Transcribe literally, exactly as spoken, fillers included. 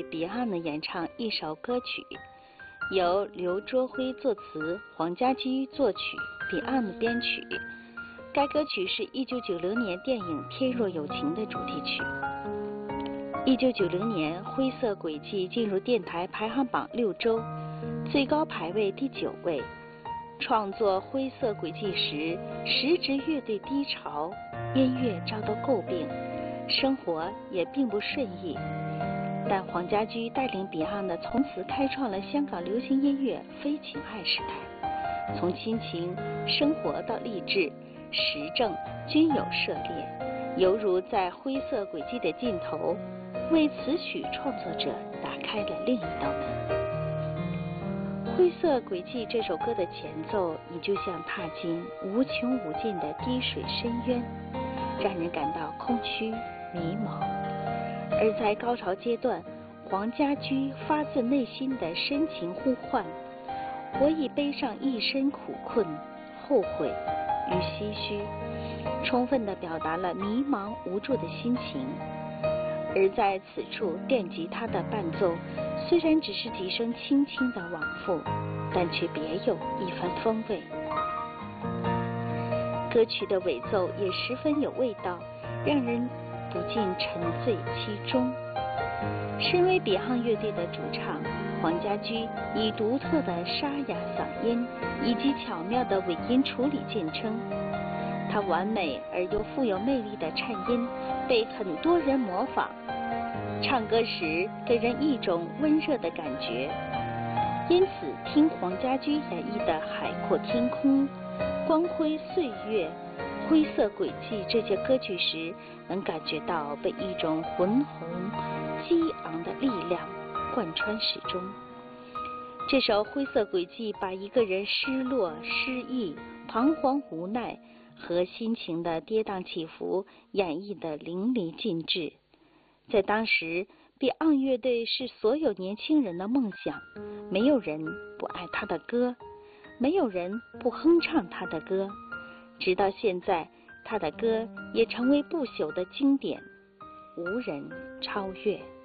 Beyond 演唱一首歌曲，由刘卓辉作词，黄家驹作曲， Beyond 编曲。该歌曲是一九九零年电影《天若有情》的主题曲。一九九零年，灰色轨迹进入电台排行榜六周，最高排位第九位。创作《灰色轨迹》时，时值乐队低潮，音乐遭到诟病，生活也并不顺意。但黄家驹带领 Beyond 从此开创了香港流行音乐非情爱时代，从亲情、生活到励志、时政均有涉猎，犹如在灰色轨迹的尽头，为词曲创作者打开了另一道门。灰色轨迹这首歌的前奏，你就像踏进无穷无尽的滴水深渊，让人感到空虚迷茫。而在高潮阶段，黄家驹发自内心的深情呼唤，我已背上一身苦困、后悔与唏嘘，充分地表达了迷茫无助的心情。而在此处，电吉他的伴奏虽然只是几声轻轻的往复，但却别有一番风味。歌曲的尾奏也十分有味道，让人不禁沉醉其中。身为 Beyond 乐队的主唱，黄家驹以独特的沙哑嗓音以及巧妙的尾音处理见称。他完美而又富有魅力的颤音被很多人模仿，唱歌时给人一种温热的感觉。因此，听黄家驹演绎的《海阔天空》《光辉岁月》《灰色轨迹》这些歌曲时，能感觉到被一种浑厚激昂的力量贯穿始终。这首《灰色轨迹》把一个人失落、失意、彷徨、无奈和心情的跌宕起伏演绎得淋漓尽致。在当时， Beyond 乐队是所有年轻人的梦想，没有人不爱他的歌，没有人不哼唱他的歌。直到现在，他的歌也成为不朽的经典，无人超越。